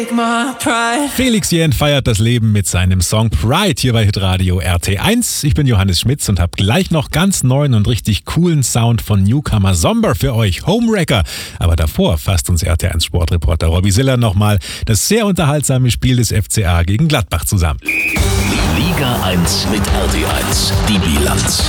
Felix Jähn feiert das Leben mit seinem Song Pride hier bei Hitradio RT1. Ich bin Johannes Schmitz und habe gleich noch ganz neuen und richtig coolen Sound von Newcomer Zomber für euch, Homewrecker. Aber davor fasst uns RT1 Sportreporter Robby Siller nochmal das sehr unterhaltsame Spiel des FCA gegen Gladbach zusammen. Liga 1 mit RT1, die Bilanz.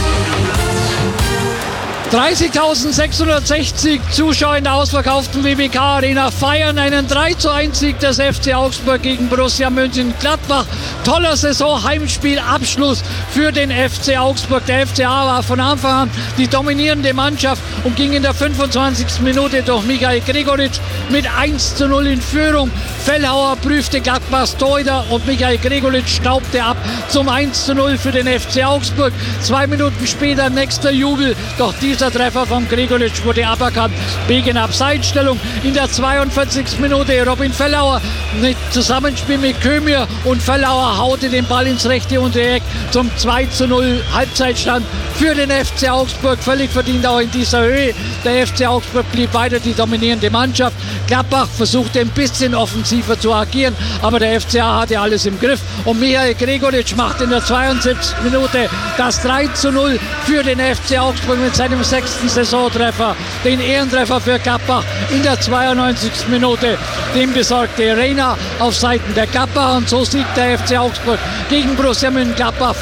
30.660 Zuschauer in der ausverkauften WWK Arena feiern einen 3:1 Sieg des FC Augsburg gegen Borussia Mönchengladbach. Toller Saison-Heimspielabschluss für den FC Augsburg. Der FCA war von Anfang an die dominierende Mannschaft und ging in der 25. Minute durch Michael Gregoritsch mit 1:0 in Führung. Fellhauer prüfte Gladbachs Torhüter und Michael Gregoritsch staubte ab zum 1:0 für den FC Augsburg. 2 Minuten später nächster Jubel, doch dieser Treffer von Gregoritsch wurde aberkannt wegen Abseitsstellung. In der 42. Minute Robin Fellhauer mit Zusammenspiel mit Kömir und Fellhauer haute den Ball ins rechte untere Eck zum 2:0 Halbzeitstand für den FC Augsburg. Völlig verdient auch in dieser Höhe. Der FC Augsburg blieb weiter die dominierende Mannschaft. Gladbach versuchte ein bisschen offensiver zu agieren, aber der FCA hatte alles im Griff und Michael Gregoritsch macht in der 72. Minute das 3:0 für den FC Augsburg mit seinem 6. Saisontreffer. Den Ehrentreffer für Gladbach in der 92. Minute. Den besorgte Reina auf Seiten der Gladbach und so siegt der FC Augsburg gegen Borussia Mönchengladbach